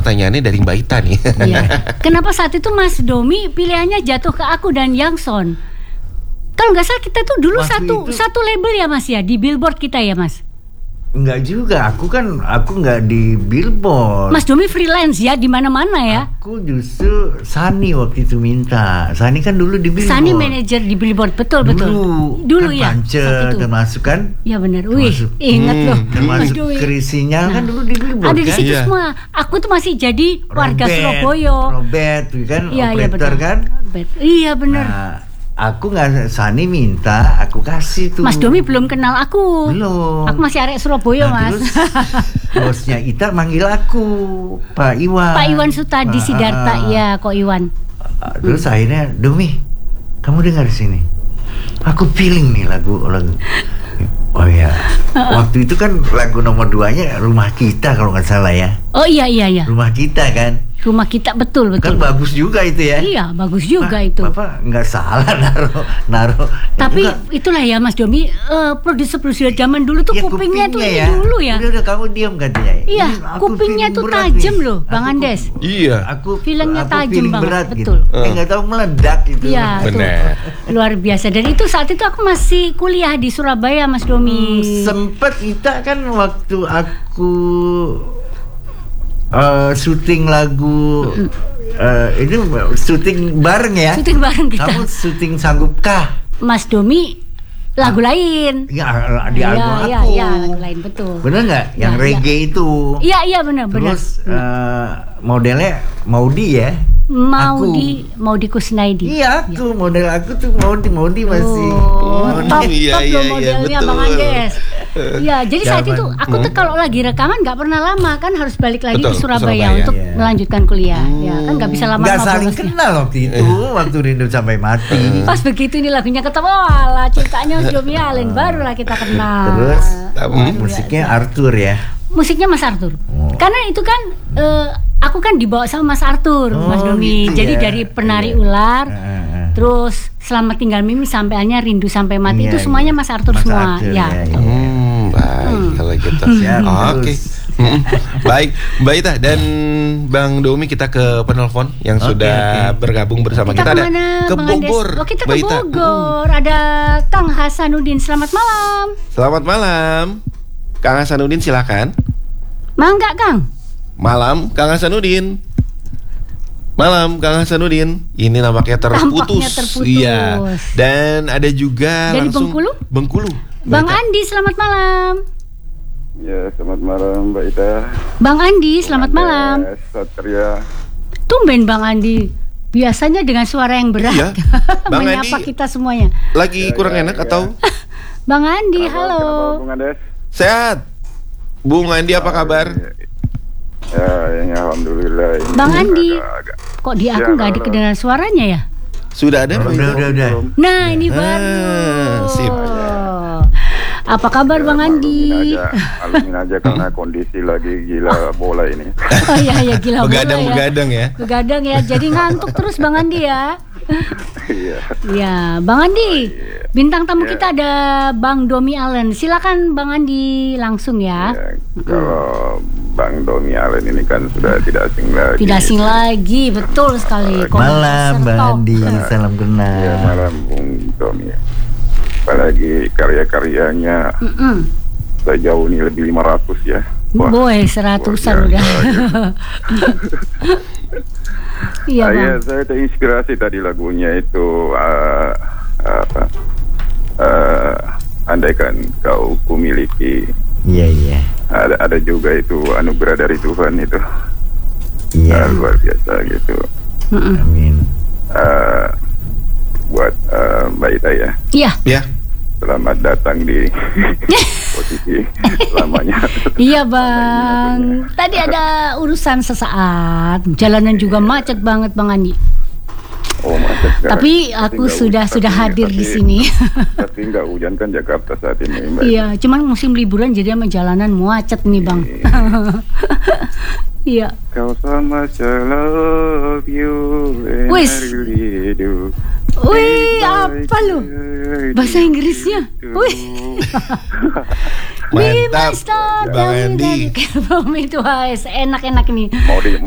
pertanyaannya dari Mbak Ita nih. Iya. Kenapa saat itu Mas Domi pilihannya jatuh ke aku dan Yangson? Kalau nggak salah kita tuh dulu satu label ya Mas ya, di Billboard kita ya Mas. Enggak juga, aku nggak di Billboard. Mas Domi freelance ya di mana-mana ya. Aku justru Sani waktu itu minta. Sani kan dulu di Billboard. Sani manajer di Billboard, betul. Dulu kan ya. Pancet termasuk kan? Iya benar. Wih, ingat loh. Termasuk Krisinya kan dulu di Billboard. Ada di situ semua. Aku tuh masih jadi warga Surabaya. Robert kan, ya, operator kan? Iya benar. Nah, aku nggak, Sani minta, aku kasih tuh. Mas Domi belum kenal aku. Belum. Aku masih arek Surabaya, Mas. Terus bosnya Ita manggil aku, Pak Iwan. Pak Iwan Sutadi Sidarta, ya, kok Iwan. Terus akhirnya, Domi, kamu dengar sini. Aku feeling nih lagu. Oh ya, waktu itu kan lagu nomor 2-nya Rumah Kita kalau nggak salah ya. Oh iya. Rumah Kita kan. Rumah Kita betul. Kan bagus juga itu ya. Iya, bagus juga itu. Bapak nggak salah naruh. Tapi itulah ya Mas Domi, produser zaman dulu tuh ya, kupingnya tuh ini dulu ya. Udah kamu diam katanya. Iya, kupingnya tuh tajam loh, Bang Andes. Iya. Filmnya tajam banget, betul. Gitu. Nggak tahu meledak itu. Iya, benar. Luar biasa. Dan itu saat itu aku masih kuliah di Surabaya, Mas Domi. Sempet kita kan waktu aku syuting lagu ini syuting bareng ya. Syuting bareng kita. Kamu syuting Sanggupkah? Mas Domi lagu lain. Ya di album aku. Iya, lagu lain betul. Bener nggak? Yang reggae itu. Iya benar. Terus modelnya Maudi ya. Maudi Kusnaidi. Iya, aku model aku tuh Maudi masih. Top loh modelnya betul. Bang Andes. Iya, jadi saat itu aku tuh kalau lagi rekaman nggak pernah lama kan, harus balik lagi ke Surabaya untuk melanjutkan kuliah. Ya kan nggak bisa lama. Nggak saling kenal waktu itu, waktu Rindu Sampai Mati. Pas begitu ini lagunya ketemu, walah ceritanya Domi Allen, barulah kita kenal. Terus musiknya Arthur ya. Musiknya Mas Arthur. Karena itu kan aku kan dibawa sama Mas Arthur, Mas Domi. Gitu jadi dari Penari Ular, terus Selamat Tinggal Mimi sampai akhirnya Rindu Sampai Mati itu semuanya Mas Arthur semua. Baik kalau gitu. Oke. Baik, Mbak Ita dan Bang Domi, kita ke penelpon yang sudah bergabung bersama kita. Ada ke Bogor. Kita ke Bogor. Ada Kang Hasanuddin. Selamat malam. Selamat malam. Kang Hasanuddin silakan. Mangga Kang. Malam Kang Hasanuddin. Malam Kang Hasanuddin. Ini nampaknya terputus. Iya. Dan ada juga dari langsung Bengkulu. Bang Andi, selamat malam. Ya, selamat malam Mbak Ita. Bang Andi, selamat malam. Satria. Tumben Bang Andi. Biasanya dengan suara yang berat. Iya. Bang menyapa Andi kita semuanya. Lagi kurang enak atau? Bang Andi, halo. Bung Andes? Sehat. Bung Andi apa kabar? Ya, alhamdulillah. Bang Andi, kok di aku nggak ada kedengaran suaranya ya? Sudah ada? Udah. Nah, ini baru. Sip. Apa kabar Bang Andi? Alamin aja karena kondisi lagi gila bola ini. Oh iya gila bola ya. Begadang ya. Jadi ngantuk terus Bang Andi ya. Iya. Ya, Bang Andi. Bintang tamu kita ada Bang Domi Allen. Silakan Bang Andi langsung ya. Kalau Bang Domi Allen ini kan sudah tidak asing lagi. Tidak asing lagi, betul sekali. Malam Bang Andi, salam kenal. Ya, malam Bung Domi. Apalagi karya-karyanya sejauh ini lebih 500 ya. Boy, 100-an udah. Iya Bang. Saya terinspirasi tadi lagunya itu andaikan kau kumiliki. Iya. Ada juga itu anugerah dari Tuhan itu. Iya. Luar biasa gitu. Amin. Buat Mbak Ita ya. Iya. Selamat datang di posisi lamanya. Iya Bang. Tadi ada urusan sesaat. Jalanan juga macet banget Bang Andi. Oh, macet. Tapi aku sudah hadir di sini. Tapi nggak hujan kan Jakarta saat ini, Mbak. Iya, cuman musim liburan jadi sama jalanan macet nih Bang. Iya. Kau sama love you. Wih, apa lu? Bahasa Inggrisnya. Wih. Mantap, Bang Andi. Itu enak-enak nih.